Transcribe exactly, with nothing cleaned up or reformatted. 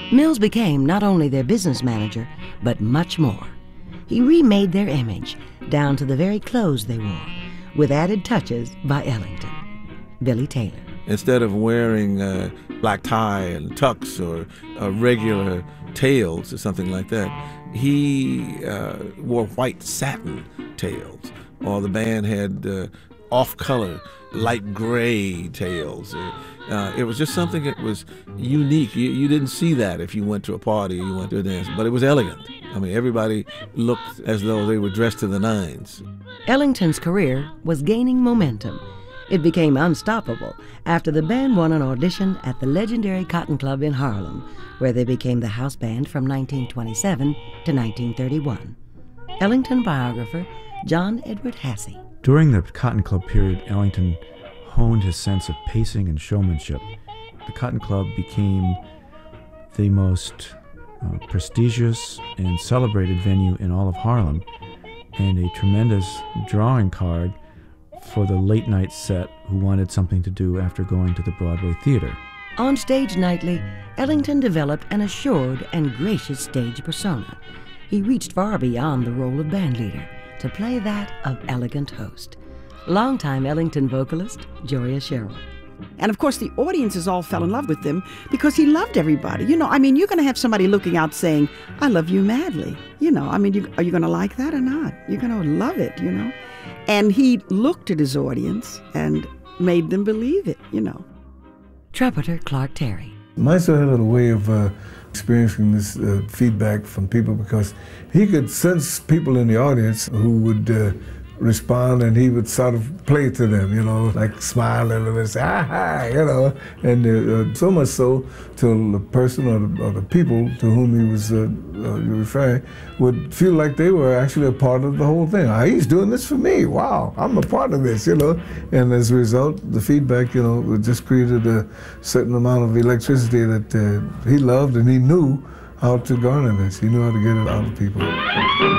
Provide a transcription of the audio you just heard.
Mills became not only their business manager, but much more. He remade their image, down to the very clothes they wore, with added touches by Ellington. Billy Taylor. Instead of wearing a black tie and tux or a regular tails or something like that, he uh, wore white satin tails, or the band had uh, off-color, light gray tails. Uh, it was just something that was unique. You, you didn't see that if you went to a party or you went to a dance, but it was elegant. I mean, everybody looked as though they were dressed to the nines. Ellington's career was gaining momentum. It became unstoppable after the band won an audition at the legendary Cotton Club in Harlem, where they became the house band from nineteen twenty-seven to nineteen thirty-one. Ellington biographer John Edward Hassey. During the Cotton Club period, Ellington honed his sense of pacing and showmanship. The Cotton Club became the most uh, prestigious and celebrated venue in all of Harlem, and a tremendous drawing card for the late-night set who wanted something to do after going to the Broadway theater. On stage nightly, Ellington developed an assured and gracious stage persona. He reached far beyond the role of bandleader to play that of elegant host. Longtime Ellington vocalist Joria Sherrill. And of course, the audiences all fell in love with him because he loved everybody. You know, I mean, you're going to have somebody looking out saying, "I love you madly." You know, I mean, you, are you going to like that or not? You're going to love it, you know? And he looked at his audience and made them believe it, you know. Trumpeter Clark Terry. Maestro had a way of uh, experiencing this uh, feedback from people because he could sense people in the audience who would uh, respond, and he would sort of play to them, you know, like smile at them and say, "Ah, hi," you know, and uh, so much so till the person or the, or the people to whom he was uh, uh, referring would feel like they were actually a part of the whole thing. Ah, he's doing this for me. Wow, I'm a part of this, you know. And as a result, the feedback, you know, just created a certain amount of electricity that uh, he loved, and he knew how to garner this. He knew how to get it out of people.